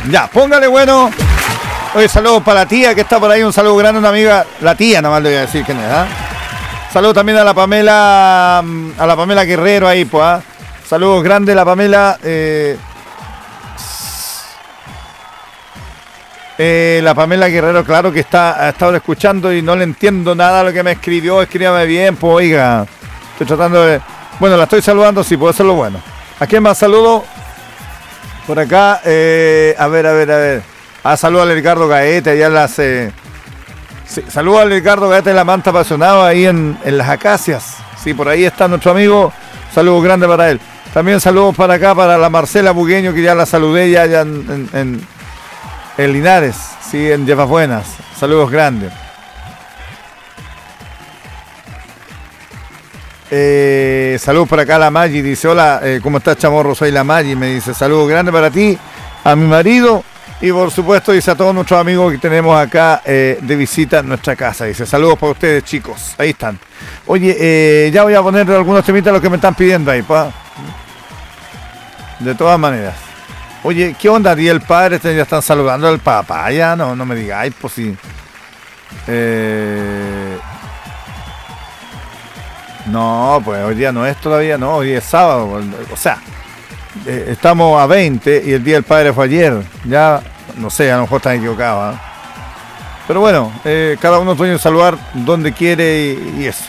Ya, póngale bueno. Oye, saludos para la tía que está por ahí. Un saludo grande a una amiga. La tía, nomás le voy a decir quién es, ¿ah? Saludos también a la Pamela Guerrero ahí, pues, ¿ah? Saludos grandes a la Pamela. La Pamela Guerrero, claro que ha estado escuchando y no le entiendo nada a lo que me escribió. Escríbame bien, pues, oiga. Estoy tratando de... Bueno, la estoy saludando, sí, puedo hacerlo bueno. ¿A quién más saludo? Por acá, a ver. Saludo a Ricardo Gaete, allá en las... sí, saludo a Ricardo Gaete de la Manta Apasionado, ahí en las Acacias. Sí, por ahí está nuestro amigo. Saludos grandes para él. También saludos para acá, para la Marcela Bugueño, que ya la saludé ya en Linares, sí, en Llevas Buenas. Saludos grandes. Saludos para acá a la Maggi, dice, hola, ¿cómo estás, Chamorro? Soy la Maggi, me dice, saludos grandes para ti, a mi marido y por supuesto dice a todos nuestros amigos que tenemos acá de visita en nuestra casa. Dice, saludos para ustedes, chicos, ahí están. Oye, ya voy a poner algunos temitas a los que me están pidiendo ahí, pa. De todas maneras. Oye, ¿qué onda, día el padre? Ya están saludando al papá, ya no me digáis, pues sí. No, pues hoy día no es todavía, no, hoy es sábado, o sea, estamos a 20 y el Día del Padre fue ayer, ya, no sé, a lo mejor están equivocados, ¿eh? Pero bueno, cada uno puede saludar donde quiere y eso.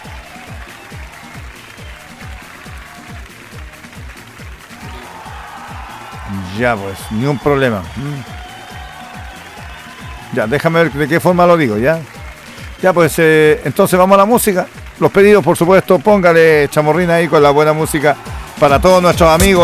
Ya pues, ni un problema. Ya, déjame ver de qué forma lo digo, ya. Ya pues, entonces vamos a la música. Los pedidos, por supuesto, póngale Chamorrina ahí con la buena música para todos nuestros amigos.